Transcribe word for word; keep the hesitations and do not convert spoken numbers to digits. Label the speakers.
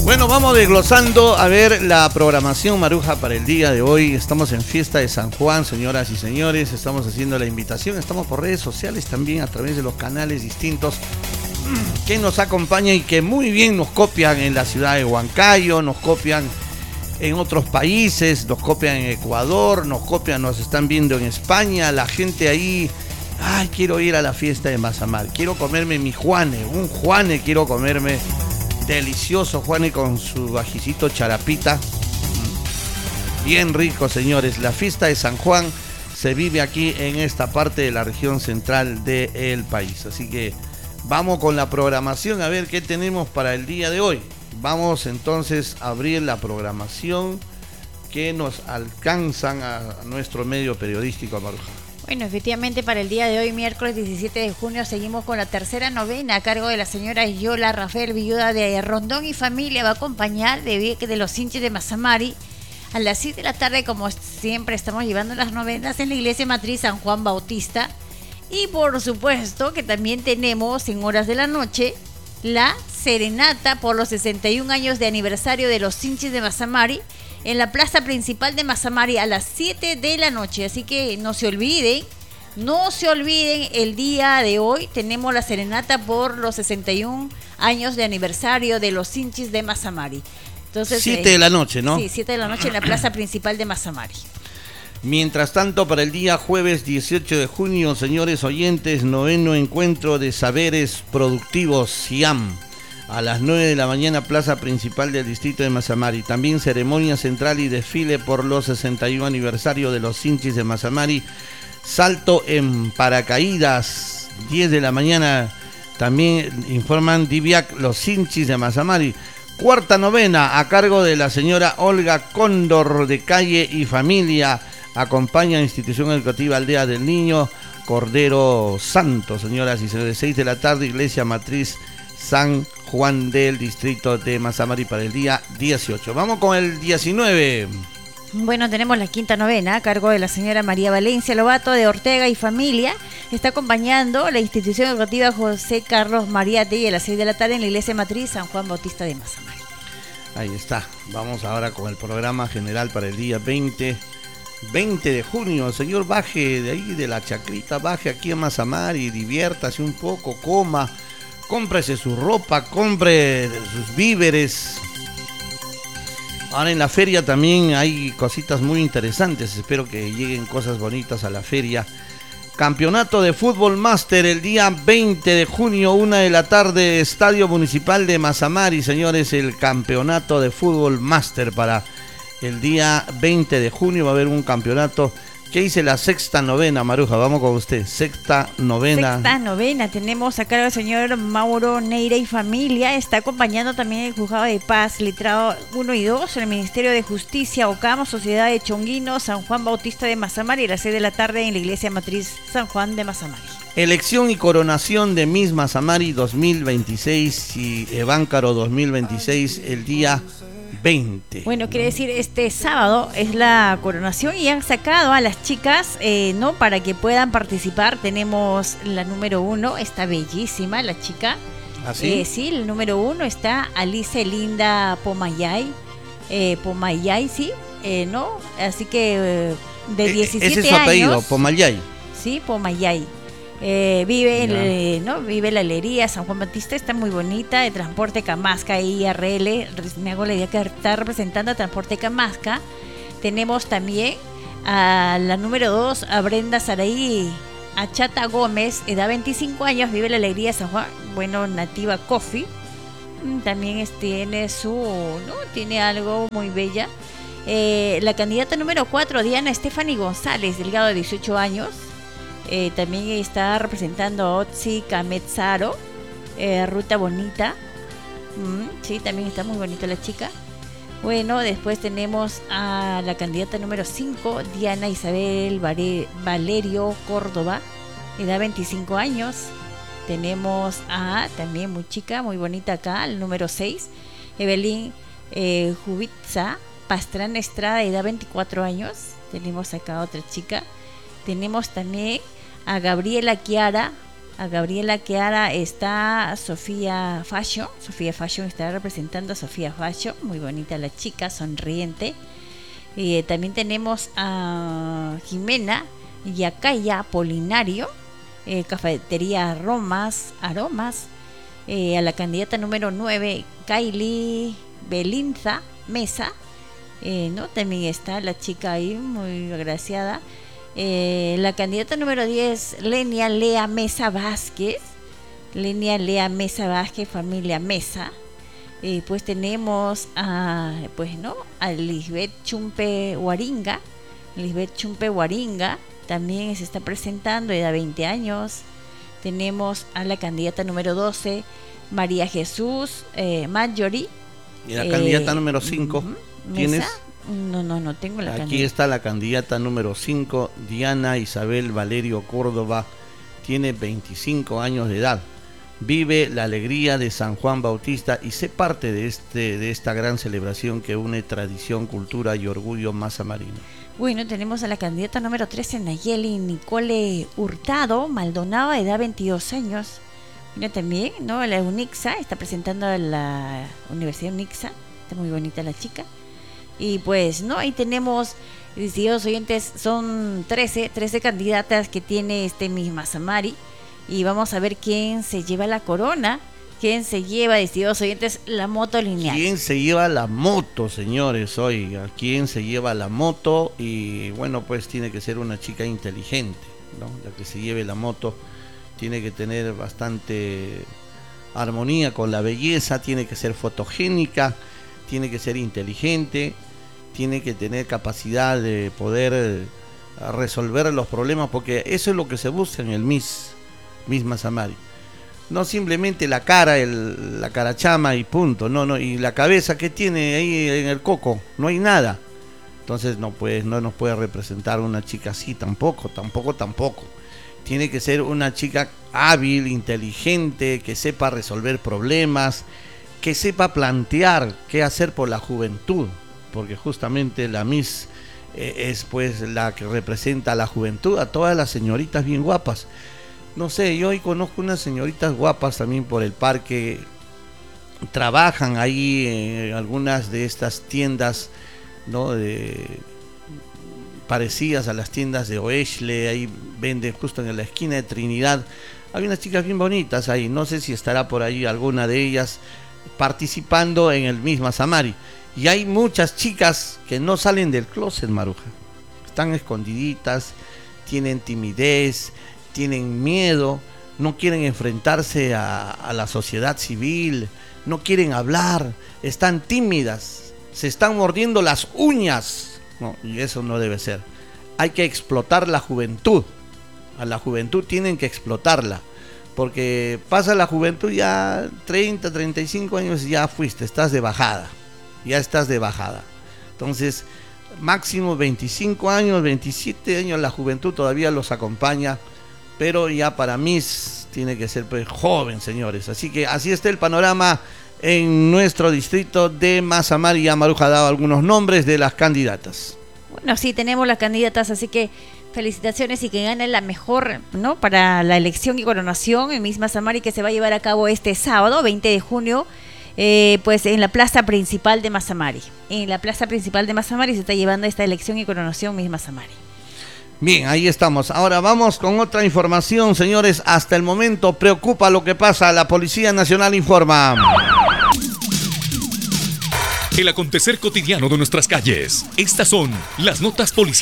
Speaker 1: Bueno, vamos desglosando a ver la programación, Maruja, para el día de hoy. Estamos en fiesta de San Juan, señoras y señores. Estamos haciendo la invitación. Estamos por redes sociales también, a través de los canales distintos que nos acompañan y que muy bien nos copian en la ciudad de Huancayo, nos copian en otros países, nos copian en Ecuador, nos copian, nos están viendo en España. La gente ahí, ay, quiero ir a la fiesta de Mazamari, quiero comerme mi Juane, un Juane quiero comerme. Delicioso Juane con su bajicito charapita. Bien rico, señores. La fiesta de San Juan se vive aquí en esta parte de la región central del país. Así que vamos con la programación a ver qué tenemos para el día de hoy. Vamos entonces a abrir la programación que nos alcanzan a nuestro medio periodístico, Maruja.
Speaker 2: Bueno, efectivamente para el día de hoy, miércoles diecisiete de junio, seguimos con la tercera novena a cargo de la señora Yola Rafael, viuda de Rondón y familia. Va a acompañar de, de los hinchas de Mazamari a las siete de la tarde, como siempre estamos llevando las novenas en la iglesia matriz San Juan Bautista. Y por supuesto que también tenemos en horas de la noche la serenata por los sesenta y un años de aniversario de los hinchas de Mazamari en la plaza principal de Mazamari a las siete de la noche. Así que no se olviden, no se olviden, el día de hoy tenemos la serenata por los sesenta y un años de aniversario de los hinchas de Mazamari. Entonces,
Speaker 1: siete
Speaker 2: eh,
Speaker 1: de la noche, ¿no?
Speaker 2: Sí, siete de la noche en la plaza principal de Mazamari.
Speaker 1: Mientras tanto, para el día jueves dieciocho de junio, señores oyentes, noveno encuentro de saberes productivos SIAM. A las nueve de la mañana, plaza principal del distrito de Mazamari. También ceremonia central y desfile por los sesenta y un aniversario de los hinchis de Mazamari. Salto en paracaídas, diez de la mañana. También informan Diviac, los hinchis de Mazamari. Cuarta novena, a cargo de la señora Olga Cóndor de Calle y Familia. Acompaña a Institución Educativa Aldea del Niño Cordero Santo, señoras y señores. seis de la tarde, Iglesia Matriz San Juan del distrito de Mazamari para el día dieciocho. Vamos con el diecinueve.
Speaker 2: Bueno, tenemos la quinta novena a cargo de la señora María Valencia Lobato de Ortega y Familia. Está acompañando la institución educativa José Carlos Mariate a las seis de la tarde en la iglesia matriz San Juan Bautista de Mazamari.
Speaker 1: Ahí está. Vamos ahora con el programa general para el día veinte. veinte de junio. Señor, baje de ahí de la chacrita, baje aquí a Mazamari, diviértase un poco, coma. Cómprese su ropa, compre sus víveres. Ahora en la feria también hay cositas muy interesantes. Espero que lleguen cosas bonitas a la feria. Campeonato de Fútbol Máster el día veinte de junio, una de la tarde, Estadio Municipal de Mazamari. Señores, el campeonato de Fútbol Máster para el día veinte de junio. Va a haber un campeonato. ¿Qué dice la sexta novena, Maruja? Vamos con usted. Sexta novena.
Speaker 2: Sexta novena. Tenemos acá al señor Mauro Neira y Familia. Está acompañando también el Juzgado de Paz, letrado uno y dos, el Ministerio de Justicia, Ocamo, Sociedad de Chonguino, San Juan Bautista de Mazamari, a las seis de la tarde en la Iglesia Matriz San Juan de Mazamari.
Speaker 1: Elección y coronación de Miss Mazamari dos mil veintiséis y Eváncaro dos mil veintiséis el día veinte.
Speaker 2: Bueno, quiere decir, este sábado es la coronación y han sacado a las chicas, eh, ¿no? Para que puedan participar. Tenemos la número uno, está bellísima la chica.
Speaker 1: ¿Ah, sí?
Speaker 2: Eh, sí, el número uno está Alice Linda Pomayay. Eh, Pomayay, sí, eh, ¿no? Así que eh, de diecisiete años.
Speaker 1: Ese es su apellido, Pomayay.
Speaker 2: Sí, Pomayay. Eh, vive en, eh, ¿no? vive en la Alegría, San Juan Bautista, está muy bonita, de Transporte Camasca I R L, me hago la idea que está representando a Transporte Camasca. Tenemos también a la número dos, a Brenda Saraí, a Chata Gómez, edad veinticinco años, vive en la Alegría, San Juan, bueno, nativa Coffee. También es, tiene su, ¿no? Tiene algo muy bella. Eh, la candidata número cuatro, Diana Stephanie González, delgado de dieciocho años. Eh, también está representando a Otzi Cametzaro, eh, Ruta Bonita. Mm, sí, también está muy bonita la chica. Bueno, después tenemos a la candidata número cinco, Diana Isabel Vare- Valerio Córdoba, edad veinticinco años. Tenemos a, también muy chica, muy bonita acá, el número seis, Evelyn eh, Jubitza Pastrana Estrada, edad veinticuatro años. Tenemos acá otra chica. Tenemos también a Gabriela Chiara a Gabriela Chiara está Sofía Fashion. Sofía Fashion está representando a Sofía Fashion, muy bonita la chica, sonriente. Eh, también tenemos a Jimena Yacaya Polinario, eh, Cafetería Aromas, Aromas eh, a la candidata número nueve, Kylie Belinza Mesa, eh, ¿no? También está la chica ahí, muy agraciada. Eh, la candidata número diez, Lenia Lea Mesa Vázquez, Lenia Lea Mesa Vázquez, familia Mesa. Eh, pues tenemos a, pues no, a Lisbeth Chumpe Huaringa, Lisbeth Chumpe Huaringa, también se está presentando, edad veinte años. Tenemos a la candidata número doce, María Jesús eh, Marjorie.
Speaker 1: Y la
Speaker 2: eh,
Speaker 1: candidata número cinco, ¿tienes?
Speaker 2: No, no, no tengo la
Speaker 1: Aquí
Speaker 2: candidata.
Speaker 1: está la candidata número cinco, Diana Isabel Valerio Córdoba, tiene veinticinco años de edad. Vive la alegría de San Juan Bautista y sé parte de, este, de esta gran celebración que une tradición, cultura y orgullo mazamarino.
Speaker 2: Bueno, tenemos a la candidata número trece, Nayeli Nicole Hurtado Maldonado, edad veintidós años. Mira también, ¿no? La UNIXA, está presentando a la Universidad UNIXA, está muy bonita la chica. Y pues, ¿no? Ahí tenemos, estimados oyentes, son trece, trece candidatas que tiene este Miss Mazamari. Y vamos a ver quién se lleva la corona, quién se lleva, estimados oyentes, la moto lineal.
Speaker 1: ¿Quién se lleva la moto, señores? Oiga, ¿quién se lleva la moto? Y bueno, pues tiene que ser una chica inteligente, ¿no? La que se lleve la moto tiene que tener bastante armonía con la belleza, tiene que ser fotogénica, tiene que ser inteligente, tiene que tener capacidad de poder resolver los problemas, porque eso es lo que se busca en el Miss Miss Mazamari. No simplemente la cara, el, la carachama y punto, no, no, y la cabeza que tiene ahí en el coco, no hay nada. Entonces no puede, no nos puede representar una chica así tampoco, tampoco, tampoco. Tiene que ser una chica hábil, inteligente, que sepa resolver problemas, que sepa plantear qué hacer por la juventud, porque justamente la Miss eh, es pues la que representa a la juventud, a todas las señoritas bien guapas. No sé, yo hoy conozco unas señoritas guapas también por el parque, trabajan ahí en algunas de estas tiendas, ¿no? De, parecidas a las tiendas de Oesle, ahí venden justo en la esquina de Trinidad. Hay unas chicas bien bonitas ahí, no sé si estará por ahí alguna de ellas participando en el Miss Mazamari. Y hay muchas chicas que no salen del closet, Maruja, están escondiditas, tienen timidez, tienen miedo, no quieren enfrentarse a, a la sociedad civil, no quieren hablar, están tímidas, se están mordiendo las uñas. No, y eso no debe ser. Hay que explotar la juventud. A la juventud tienen que explotarla, porque pasa la juventud ya treinta, treinta y cinco años y ya fuiste, estás de bajada, ya estás de bajada. Entonces, máximo veinticinco años, veintisiete años, la juventud todavía los acompaña. Pero ya para mí tiene que ser pues joven, señores. Así que así está el panorama en nuestro distrito de Mazamari. Ya Maruja ha dado algunos nombres de las candidatas.
Speaker 2: Bueno, sí, tenemos las candidatas, así que felicitaciones y que gane la mejor, ¿no? Para la elección y coronación en Miss Mazamari, que se va a llevar a cabo este sábado, veinte de junio, eh, pues en la plaza principal de Mazamari. En la plaza principal de Mazamari se está llevando esta elección y coronación Miss Mazamari.
Speaker 1: Bien, ahí estamos. Ahora vamos con otra información, señores. Hasta el momento preocupa lo que pasa. La Policía Nacional informa.
Speaker 3: El acontecer cotidiano de nuestras calles. Estas son las notas policiales.